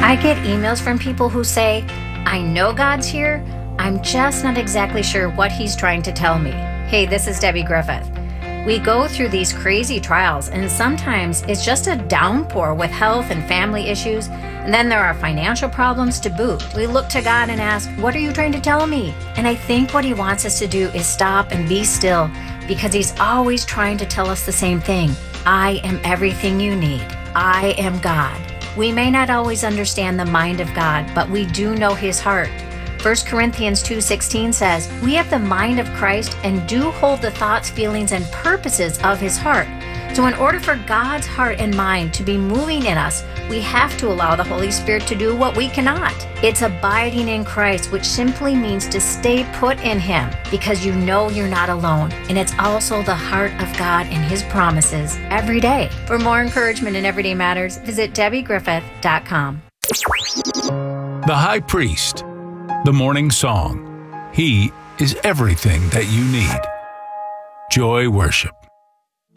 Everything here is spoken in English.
I get emails from people who say, I know God's here, I'm just not exactly sure what He's trying to tell me. Hey, this is Debbie Griffith. We go through these crazy trials, and sometimes it's just a downpour with health and family issues, and then there are financial problems to boot. We look to God and ask, what are you trying to tell me? And I think what He wants us to do is stop and be still, because He's always trying to tell us the same thing. I am everything you need. I am God. We may not always understand the mind of God, but we do know His heart. 1 Corinthians 2:16 says, we have the mind of Christ and do hold the thoughts, feelings, and purposes of His heart. So in order for God's heart and mind to be moving in us, we have to allow the Holy Spirit to do what we cannot. It's abiding in Christ, which simply means to stay put in Him, because you know you're not alone. And it's also the heart of God and His promises every day. For more encouragement in Everyday Matters, visit DebbieGriffith.com. The High Priest, the morning song. He is everything that you need. Joy Worship.